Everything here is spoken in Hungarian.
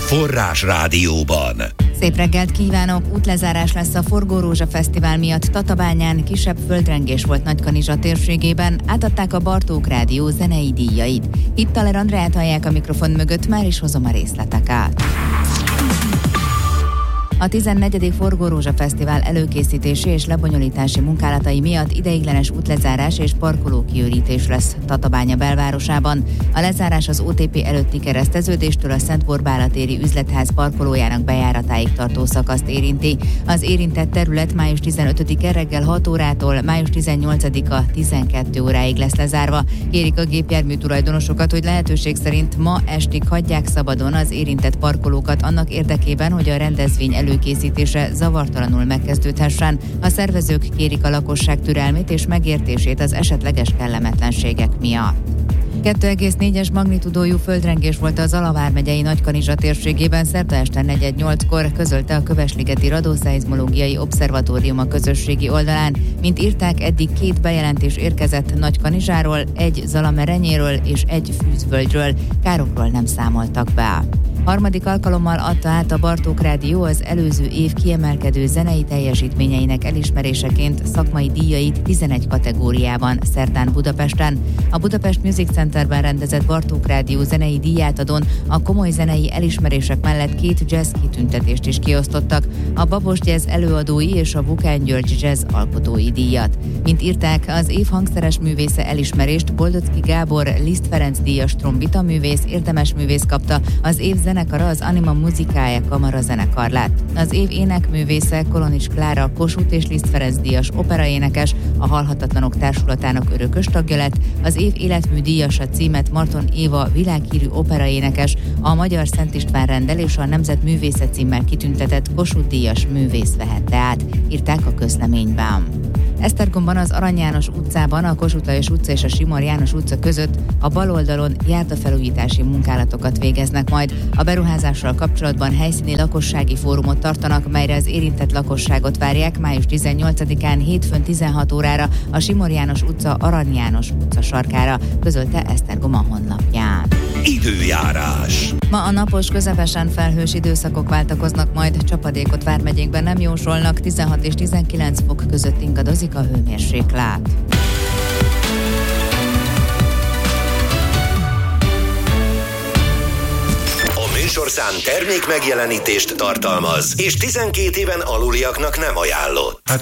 Forrás Rádióban. Szép reggelt kívánok! Útlezárás lesz a Forgó Rózsa Fesztivál miatt Tatabányán, kisebb földrengés volt Nagykanizsa térségében, átadták a Bartók Rádió zenei díjait. Itt Taler Andreát hallják a mikrofon mögött, már is hozom a részleteket. A 14. Forgó Rózsa Fesztivál előkészítési és lebonyolítási munkálatai miatt ideiglenes útlezárás és parkolókiürítés lesz Tatabánya belvárosában. A lezárás az OTP előtti kereszteződéstől a Szent Borbála téri üzletház parkolójának bejáratáig tartó szakaszt érinti. Az érintett terület május 15-e reggel 6 órától május 18-a 12 óráig lesz lezárva. Kérik a gépjármű tulajdonosokat, hogy lehetőség szerint ma estig hagyják szabadon az érintett parkolókat annak érdekében, hogy a rendezvény előkészítése zavartalanul megkezdődhessen. A szervezők kérik a lakosság türelmét és megértését az esetleges kellemetlenségek miatt. 2,4-es magnitudójú földrengés volt az Zala vármegyei Nagykanizsa térségében szerda este 4:08-kor, közölte a Kövesligeti Radioszeizmológiai Obszervatórium a közösségi oldalán. Mint írták, eddig 2 bejelentés érkezett Nagykanizsáról, egy Zalamerenyéről és egy Fűzvölgyről. Károkról nem számoltak be. Harmadik alkalommal adta át a Bartók Rádió az előző év kiemelkedő zenei teljesítményeinek elismeréseként szakmai díjait 11 kategóriában szerdán Budapesten. A Budapest Music Centerben rendezett Bartók Rádió zenei díjátadón a komoly zenei elismerések mellett 2 jazz kitüntetést is kiosztottak, a Babos Jazz előadói és a Vukán György Jazz alkotói díjat. Mint írták, az év hangszeres művésze elismerést Boldocki Gábor Liszt Ferenc díjas trombita művész, érdemes művész kapta, az év zenekara az Anima Musicae kamara zenekar lett. Az év énekművésze Kolonics Klára Kossuth és Liszt Ferenc díjas operaénekes, a Halhatatlanok Társulatának örökös tagja lett, az év életmű díjasa címet Marton Éva világhírű operaénekes, a Magyar Szent István Renddel és a Nemzet Művésze címmel kitüntetett Kossuth díjas művész vehette át, írták a közleményben. Esztergomban az Arany János utcában, a Kossuth Lajos utca és a Simor János utca között a bal oldalon járdafelújítási munkálatokat végeznek majd. A beruházással kapcsolatban helyszíni lakossági fórumot tartanak, melyre az érintett lakosságot várják május 18-án hétfőn 16 órára a Simor János utca Arany János utca sarkára, közölte Esztergom a honlapján. Időjárás. Ma a napos, közepesen felhős időszakok váltakoznak, majd csapadékot vármegyénkben nem jósolnak, 16 és 19 fok között ingadozik a hőmérséklet. A műsorszám termék megjelenítést tartalmaz, és 12 éven aluliaknak nem ajánlott.